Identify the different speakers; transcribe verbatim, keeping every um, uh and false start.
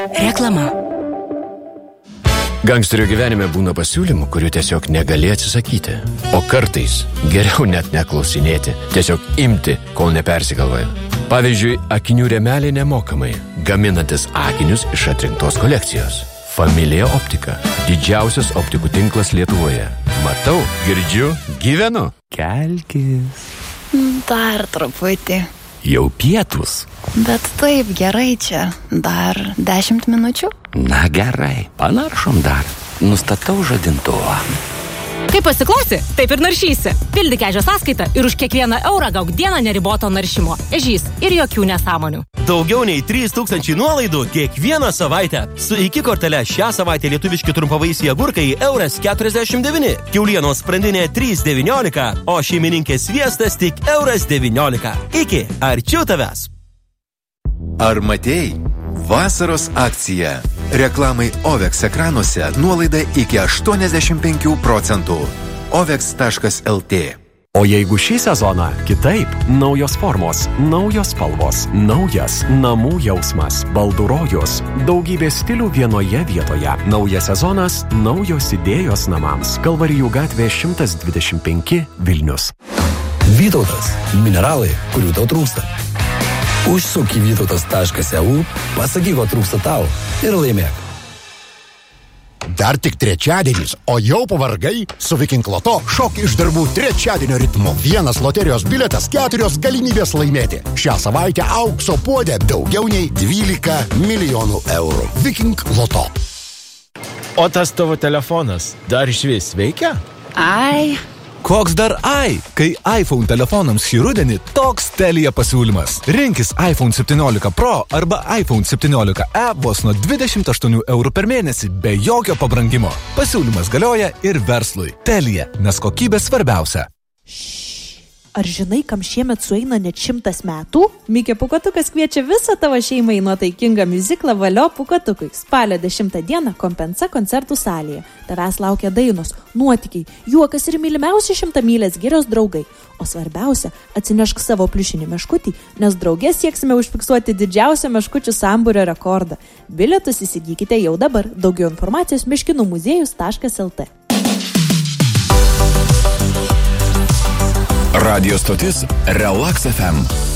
Speaker 1: Reklama.
Speaker 2: Gangsterio gyvenime būna pasiūlymų, kurių tiesiog negali atsisakyti. O kartais geriau net neklausinėti, tiesiog imti, kol nepersigalvoja. Pavyzdžiui, akinių rėmeliai nemokamai, gaminantis akinius iš atrinktos kolekcijos. Familija Optika. Didžiausias optikų tinklas Lietuvoje. Matau, girdžiu, gyvenu.
Speaker 3: Kelkis.
Speaker 4: Dar truputį.
Speaker 3: Jau pietus.
Speaker 4: Bet taip gerai čia. Dar dešimt minučių?
Speaker 3: Na gerai, panaršom dar. Nustatau žadintuvą.
Speaker 5: Kaip pasiklausi, taip ir naršysi. Pildyk ežio sąskaitą ir už kiekvieną eurą gauk dieną neriboto naršymo. Ežys ir jokių nesąmonių.
Speaker 6: Daugiau nei trys tūkstančiai nuolaidų kiekvieną savaitę. Su iki kortele šią savaitę lietuviški trumpavaisiai agurkai euras keturiasdešimt devyni, kiaulienos sprandinė trys devyniolika, o šeimininkės sviestas tik euras devyniolika. Iki, arčiau tavęs.
Speaker 7: Ar matei? Vasaros akcija. Reklamai Ovex ekranuose nuolaida iki aštuoniasdešimt penkių procentų. ovex taškas lt.
Speaker 8: O jeigu šį sezoną kitaip, naujos formos, naujos spalvos, naujas namų jausmas, baldų rojus, daugybė stilių vienoje vietoje. Naujas sezonas, naujos idėjos namams. Kalvarijų gatvė šimtas dvidešimt penki Vilnius.
Speaker 9: Vytautas. Mineralai, kurių tau trūksta. Užsuk į vytautas taškas e u, pasakyk, ko trūksta tau ir laimėk.
Speaker 10: Dar tik trečiadienis, o jau pavargai? Su Viking Loto šok iš darbų trečiadienio ritmu. Vienas loterijos biletas, keturios galimybės laimėti. Šią savaitę aukso puodė daugiau nei dvylika milijonų eurų. Viking Loto.
Speaker 11: O tas tavo telefonas dar išvis veikia?
Speaker 4: Ai.
Speaker 12: Koks dar ai, kai iPhone telefonams šį rudenį toks Telia pasiūlymas. Rinkis iPhone septyniolika Pro arba iPhone septyniolika e vos nuo dvidešimt aštuonių eurų per mėnesį be jokio pabrangimo. Pasiūlymas galioja ir verslui. Telia, nes kokybė svarbiausia.
Speaker 13: Ar žinai, kam šiemet sueina net šimtas metų? Mikė Pūkuotukas kviečia visą tavo šeimą į nuotaikingą miuziklą Valio Pūkuotukui. Spalio dešimtą dieną Kompensa koncertų salėje. Tavęs laukia dainos, nuotykiai, juokas ir mylimiausi šimtamylės girios draugai. O svarbiausia, atsinešk savo pliušinį meškutį, nes draugės sieksime užfiksuoti didžiausią meškučių sambūrio rekordą. Bilietus įsigykite jau dabar. Daugiau informacijos meškinų muziejus taškas lt.
Speaker 14: Radio stotis Relax F M.